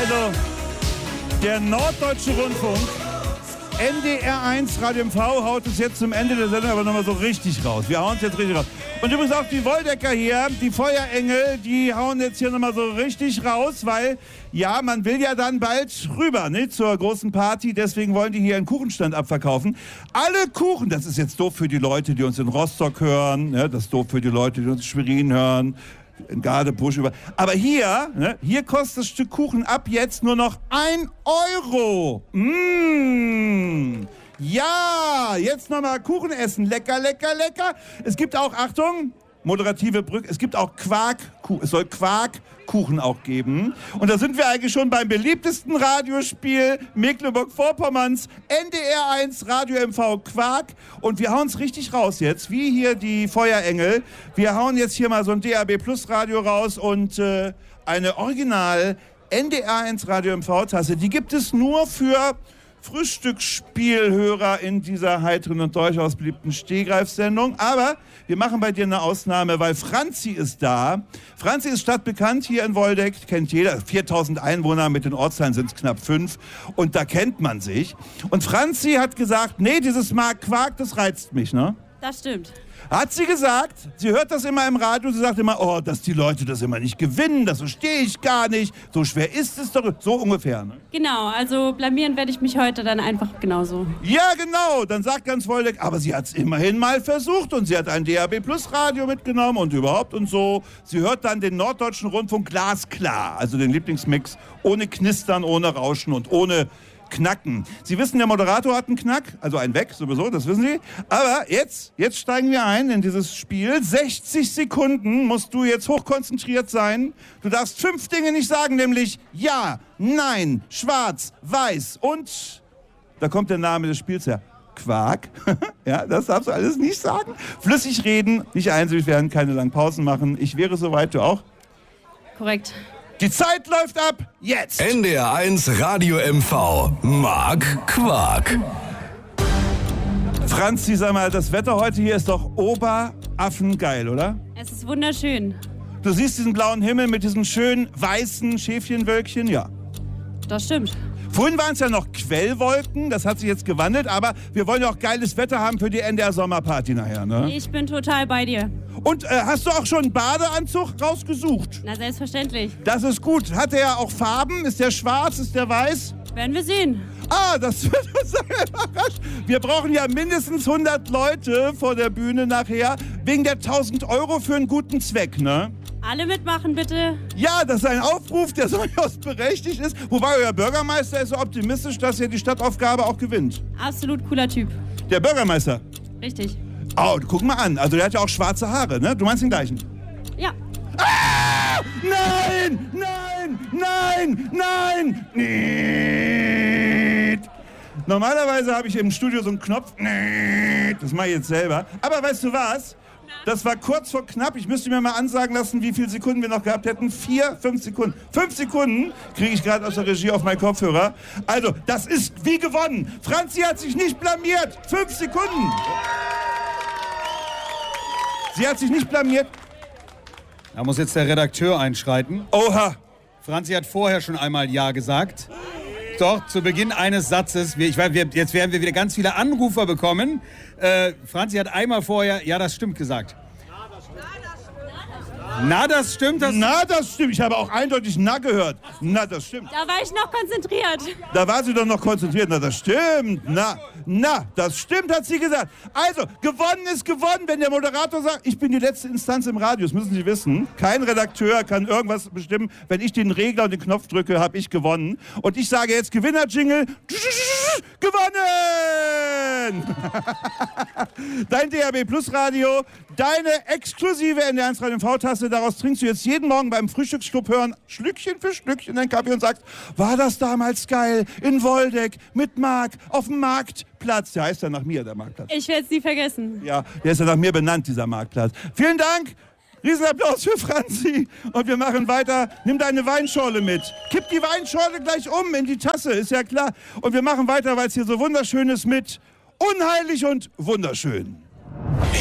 Also, der Norddeutsche Rundfunk, NDR1 Radio MV, haut es jetzt zum Ende der Sendung aber nochmal so richtig raus. Wir hauen es jetzt richtig raus. Und übrigens auch die Woldecker hier, die Feuerengel, die hauen jetzt hier nochmal so richtig raus, weil, ja, man will ja dann bald rüber, ne, zur großen Party. Deswegen wollen die hier einen Kuchenstand abverkaufen. Alle Kuchen, das ist jetzt doof für die Leute, die uns in Rostock hören, ne, das ist doof für die Leute, die uns in Schwerin hören, in Gardebusch über. Aber hier, ne, hier kostet das Stück Kuchen ab jetzt nur noch 1 Euro. Ja, jetzt nochmal Kuchen essen. Lecker, lecker, lecker. Es gibt auch, Achtung, moderative Brücke, es gibt auch Quarkkuchen. Es soll Quarkkuchen auch geben. Und da sind wir eigentlich schon beim beliebtesten Radiospiel Mecklenburg-Vorpommerns, NDR1 Radio MV Quark. Und wir hauen es richtig raus jetzt, wie hier die Feuerengel. Wir hauen jetzt hier mal so ein DAB Plus Radio raus und eine Original NDR1 Radio MV Tasse. Die gibt es nur für Frühstücksspielhörer in dieser heiteren und durchaus beliebten Stehgreifsendung. Aber wir machen bei dir eine Ausnahme, weil Franzi ist da. Franzi ist stadtbekannt hier in Woldeck, kennt jeder. 4000 Einwohner, mit den Ortsteilen sind es knapp 5. Und da kennt man sich. Und Franzi hat gesagt, nee, dieses Mark Quark, das reizt mich, ne? Das stimmt. Hat sie gesagt, sie hört das immer im Radio, sie sagt immer, oh, dass die Leute das immer nicht gewinnen, das verstehe ich gar nicht, so schwer ist es doch, so ungefähr. Ne? Genau, also blamieren werde ich mich heute dann einfach genauso. Ja, genau, dann sagt ganz Woldeck, aber sie hat es immerhin mal versucht und sie hat ein DAB Plus Radio mitgenommen und überhaupt und so. Sie hört dann den Norddeutschen Rundfunk glasklar, also den Lieblingsmix, ohne Knistern, ohne Rauschen und ohne Knacken. Sie wissen, der Moderator hat einen Knack, also einen weg sowieso, das wissen Sie. Aber jetzt steigen wir ein in dieses Spiel. 60 Sekunden musst du jetzt hochkonzentriert sein. Du darfst 5 Dinge nicht sagen, nämlich ja, nein, schwarz, weiß und da kommt der Name des Spiels her. Quark. Ja, das darfst du alles nicht sagen. Flüssig reden, nicht einsilbig werden, keine langen Pausen machen. Ich wäre soweit, du auch? Korrekt. Die Zeit läuft ab, jetzt! NDR1 Radio MV, Mark Quark. Franzi, sag mal, das Wetter heute hier ist doch oberaffengeil, oder? Es ist wunderschön. Du siehst diesen blauen Himmel mit diesen schönen weißen Schäfchenwölkchen, ja. Das stimmt. Vorhin waren es ja noch Quellwolken, das hat sich jetzt gewandelt, aber wir wollen ja auch geiles Wetter haben für die NDR-Sommerparty nachher, ne? Ich bin total bei dir. Und hast du auch schon einen Badeanzug rausgesucht? Na, selbstverständlich. Das ist gut. Hat der auch Farben? Ist der schwarz? Ist der weiß? Werden wir sehen. Ah, das wird uns überrascht. Wir brauchen ja mindestens 100 Leute vor der Bühne nachher, wegen der 1000 Euro für einen guten Zweck, ne? Alle mitmachen, bitte. Ja, das ist ein Aufruf, der durchaus berechtigt ist. Wobei euer Bürgermeister ist so optimistisch, dass er die Stadtaufgabe auch gewinnt. Absolut cooler Typ. Der Bürgermeister? Richtig. Oh, guck mal an. Also der hat ja auch schwarze Haare, ne? Du meinst den gleichen? Ja. Ah! Nein! Nein! Nein! Nein! Niet. Normalerweise habe ich im Studio so einen Knopf. Niet. Das mache ich jetzt selber. Aber weißt du was? Das war kurz vor knapp. Ich müsste mir mal ansagen lassen, wie viele Sekunden wir noch gehabt hätten. 5 Sekunden. 5 Sekunden kriege ich gerade aus der Regie auf meinen Kopfhörer. Also, das ist wie gewonnen. Franzi hat sich nicht blamiert. 5 Sekunden. Sie hat sich nicht blamiert. Da muss jetzt der Redakteur einschreiten. Oha. Franzi hat vorher schon einmal Ja gesagt. Doch, zu Beginn eines Satzes. Jetzt werden wir wieder ganz viele Anrufer bekommen. Franzi hat einmal vorher Ja, das stimmt gesagt. Na, das stimmt. Na, das stimmt. Ich habe auch eindeutig Na gehört. Na, das stimmt. Da war ich noch konzentriert. Da war sie doch noch konzentriert. Na, das stimmt. Na, das stimmt, hat sie gesagt. Also, gewonnen ist gewonnen, wenn der Moderator sagt, ich bin die letzte Instanz im Radio. Das müssen Sie wissen. Kein Redakteur kann irgendwas bestimmen. Wenn ich den Regler und den Knopf drücke, habe ich gewonnen. Und ich sage jetzt Gewinner-Jingle. Gewonnen! Dein DAB Plus Radio, deine exklusive NDR1 Radio MV-Tasse. Daraus trinkst du jetzt jeden Morgen beim Frühstücksclub hören, Schlückchen für Schlückchen deinen Kaffee und sagst, war das damals geil in Woldeck mit Marc auf dem Marktplatz. Der heißt ja nach mir, der Marktplatz. Ich werde es nie vergessen. Ja, der ist ja nach mir benannt, dieser Marktplatz. Vielen Dank. Riesenapplaus für Franzi. Und wir machen weiter. Nimm deine Weinschorle mit. Kipp die Weinschorle gleich um in die Tasse, ist ja klar. Und wir machen weiter, weil es hier so wunderschön ist mit Unheilig und Wunderschön.